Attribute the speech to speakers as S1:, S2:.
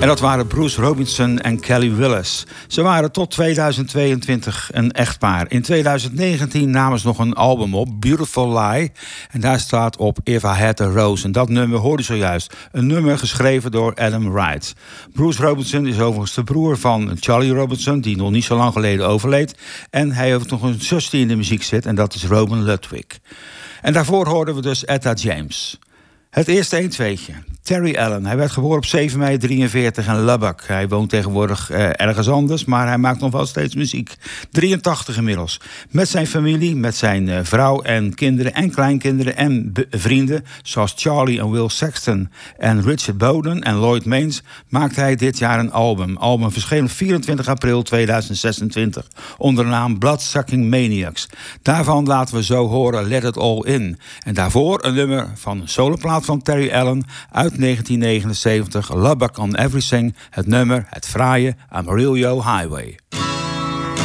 S1: En dat waren Bruce Robinson en Kelly Willis. Ze waren tot 2022 een echtpaar. In 2019 namen ze nog een album op, Beautiful Lie. En daar staat op If I Had a Rose. En dat nummer hoorde je zojuist. Een nummer geschreven door Adam Wright. Bruce Robinson is overigens de broer van Charlie Robinson, die nog niet zo lang geleden overleed. En hij heeft nog een zus die in de muziek zit, en dat is Robin Ludwig. En daarvoor hoorden we dus Etta James. Het eerste 1-2'tje. Terry Allen. Hij werd geboren op 7 mei 1943 in Lubbock. Hij woont tegenwoordig ergens anders, maar hij maakt nog wel steeds muziek. 83 inmiddels. Met zijn familie, met zijn vrouw en kinderen en kleinkinderen en vrienden, zoals Charlie en Will Sexton en Richard Bowden en Lloyd Maines, maakt hij dit jaar een album. Album verscheen op 24 april 2026 onder de naam Bloodsucking Maniacs. Daarvan laten we zo horen Let It All In. En daarvoor een nummer van een soloplaat van Terry Allen uit 1979, Lubbock on Everything, het nummer, het fraaie Amarillo Highway.